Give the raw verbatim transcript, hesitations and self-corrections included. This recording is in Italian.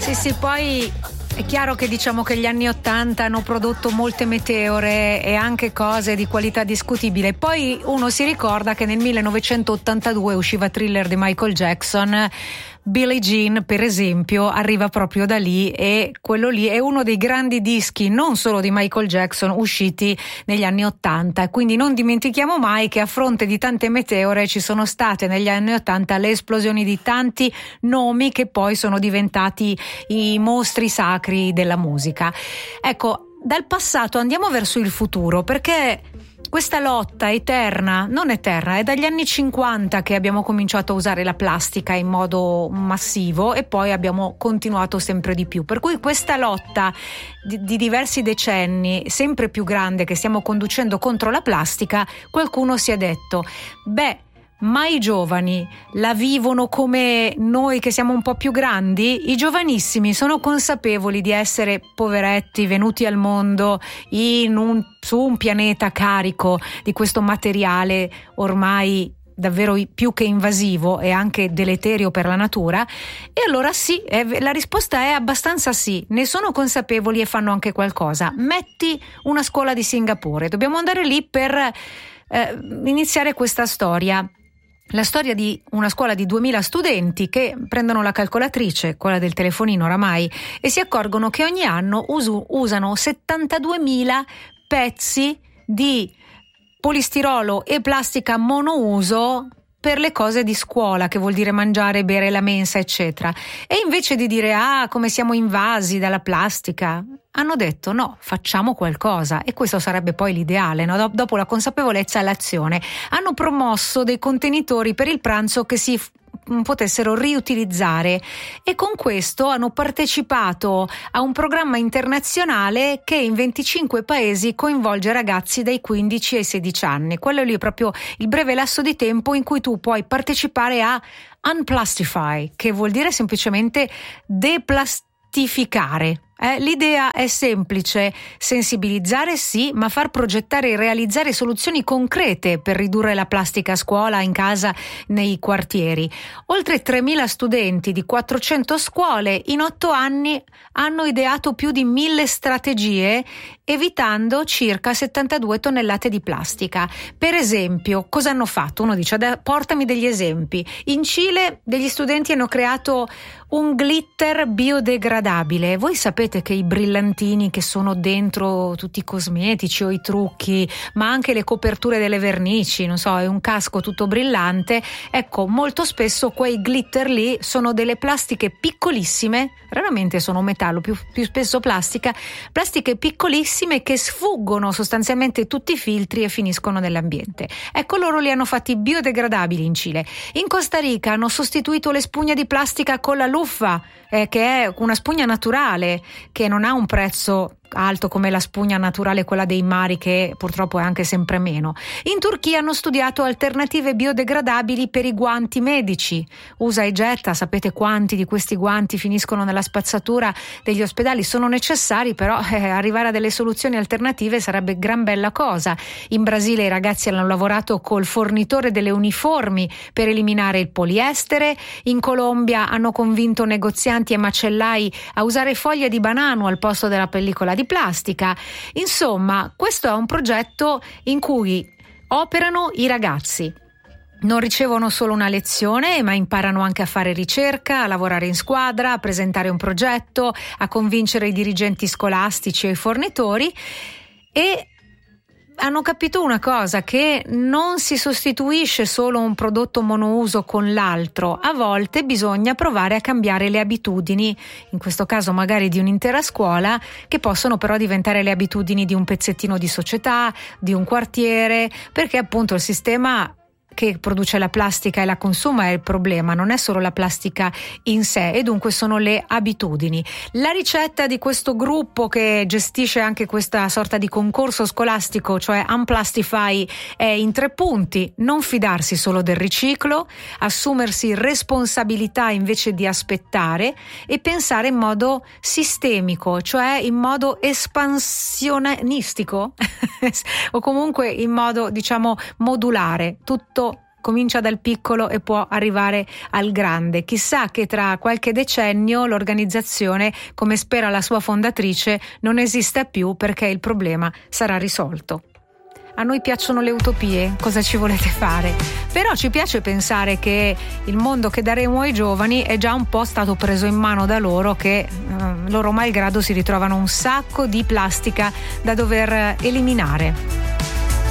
Sì, sì, poi è chiaro che diciamo che gli anni Ottanta hanno prodotto molte meteore e anche cose di qualità discutibile. Poi uno si ricorda che nel millenovecentottantadue usciva Thriller di Michael Jackson. Billie Jean, per esempio, arriva proprio da lì, e quello lì è uno dei grandi dischi non solo di Michael Jackson usciti negli anni Ottanta. Quindi non dimentichiamo mai che a fronte di tante meteore ci sono state negli anni Ottanta le esplosioni di tanti nomi che poi sono diventati i mostri sacri della musica. Ecco, dal passato andiamo verso il futuro, perché questa lotta eterna, non eterna, è dagli anni cinquanta che abbiamo cominciato a usare la plastica in modo massivo e poi abbiamo continuato sempre di più. Per cui questa lotta di, di diversi decenni, sempre più grande, che stiamo conducendo contro la plastica, qualcuno si è detto, beh, ma i giovani la vivono come noi che siamo un po' più grandi? I giovanissimi sono consapevoli di essere poveretti venuti al mondo in un, su un pianeta carico di questo materiale ormai davvero più che invasivo e anche deleterio per la natura? E allora sì, è, la risposta è abbastanza sì, ne sono consapevoli e fanno anche qualcosa. Metti una scuola di Singapore, dobbiamo andare lì per eh, iniziare questa storia. La storia di una scuola di duemila studenti che prendono la calcolatrice, quella del telefonino oramai, e si accorgono che ogni anno usu, usano settantaduemila pezzi di polistirolo e plastica monouso per le cose di scuola, che vuol dire mangiare, bere, la mensa, eccetera. E invece di dire ah, come siamo invasi dalla plastica, hanno detto no, facciamo qualcosa, e questo sarebbe poi l'ideale, no? Dopo la consapevolezza e l'azione. Hanno promosso dei contenitori per il pranzo che si potessero riutilizzare, e con questo hanno partecipato a un programma internazionale che in venticinque paesi coinvolge ragazzi dai quindici ai sedici anni. Quello lì è proprio il breve lasso di tempo in cui tu puoi partecipare a Unplastify, che vuol dire semplicemente deplastificare. Eh, l'idea è semplice: sensibilizzare sì, ma far progettare e realizzare soluzioni concrete per ridurre la plastica a scuola, in casa, nei quartieri. Oltre tremila studenti di quattrocento scuole in otto anni hanno ideato più di mille strategie, evitando circa settantadue tonnellate di plastica. Per esempio, cosa hanno fatto? Uno dice, portami degli esempi. In Cile degli studenti hanno creato un glitter biodegradabile. Voi sapete che i brillantini che sono dentro tutti i cosmetici o i trucchi, ma anche le coperture delle vernici, non so, è un casco tutto brillante, ecco, molto spesso quei glitter lì sono delle plastiche piccolissime, raramente sono metallo, più, più spesso plastica, plastiche piccolissime che sfuggono sostanzialmente tutti i filtri e finiscono nell'ambiente. Ecco, loro li hanno fatti biodegradabili in Cile. In Costa Rica hanno sostituito le spugne di plastica con la luffa, eh, che è una spugna naturale che non ha un prezzo alto come la spugna naturale, quella dei mari, che purtroppo è anche sempre meno. In Turchia hanno studiato alternative biodegradabili per i guanti medici. Usa e getta, sapete quanti di questi guanti finiscono nella spazzatura degli ospedali? Sono necessari, però eh, arrivare a delle soluzioni alternative sarebbe gran bella cosa. In Brasile i ragazzi hanno lavorato col fornitore delle uniformi per eliminare il poliestere. In Colombia hanno convinto negozianti e macellai a usare foglie di banano al posto della pellicola di plastica. Insomma, questo è un progetto in cui operano i ragazzi. Non ricevono solo una lezione, ma imparano anche a fare ricerca, a lavorare in squadra, a presentare un progetto, a convincere i dirigenti scolastici e i fornitori, e hanno capito una cosa, che non si sostituisce solo un prodotto monouso con l'altro. A volte bisogna provare a cambiare le abitudini, in questo caso magari di un'intera scuola, che possono però diventare le abitudini di un pezzettino di società, di un quartiere, perché appunto il sistema che produce la plastica e la consuma è il problema, non è solo la plastica in sé, e dunque sono le abitudini. La ricetta di questo gruppo che gestisce anche questa sorta di concorso scolastico, cioè Unplastify, è in tre punti: non fidarsi solo del riciclo, assumersi responsabilità invece di aspettare, e pensare in modo sistemico, cioè in modo espansionistico o comunque in modo, diciamo, modulare, tutto comincia dal piccolo e può arrivare al grande. Chissà che tra qualche decennio l'organizzazione, come spera la sua fondatrice, non esista più perché il problema sarà risolto. A noi piacciono le utopie, cosa ci volete fare? Però ci piace pensare che il mondo che daremo ai giovani è già un po' stato preso in mano da loro, che eh, loro malgrado si ritrovano un sacco di plastica da dover eliminare.